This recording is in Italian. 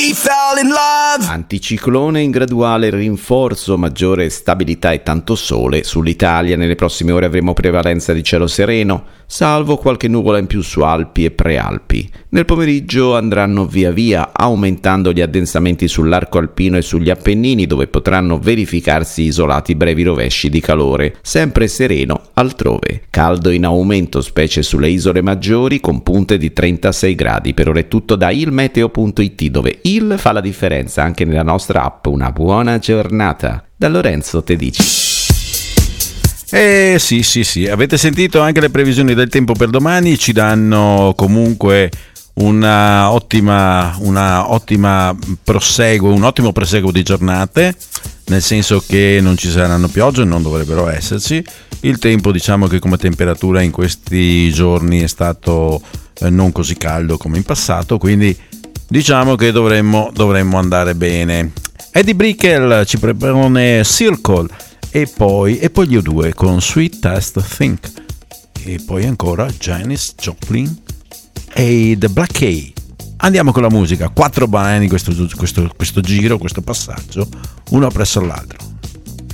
we fell in love. Anticiclone in graduale rinforzo, maggiore stabilità e tanto sole. Sull'Italia nelle prossime ore avremo prevalenza di cielo sereno, salvo qualche nuvola in più su Alpi e Prealpi. Nel pomeriggio andranno via via aumentando gli addensamenti sull'arco alpino e sugli Appennini, dove potranno verificarsi isolati brevi rovesci di calore. Sempre sereno altrove. Caldo in aumento specie sulle isole maggiori con punte di 36 gradi. Per ora è tutto da ilmeteo.it, dove il fa la differenza anche nella nostra app. Una buona giornata. Da Lorenzo Tedici. Sì, avete sentito anche le previsioni del tempo per domani, ci danno comunque un ottimo proseguo di giornate, nel senso che non ci saranno piogge, non dovrebbero esserci. Il tempo, diciamo che come temperatura in questi giorni è stato non così caldo come in passato, quindi diciamo che dovremmo andare bene. Eddie Brickell ci propone Circle e poi gli U2 con Sweetest Thing, e poi ancora Janis Joplin e The Black Keys. Andiamo con la musica, 4 brani questo giro, questo passaggio, uno presso l'altro.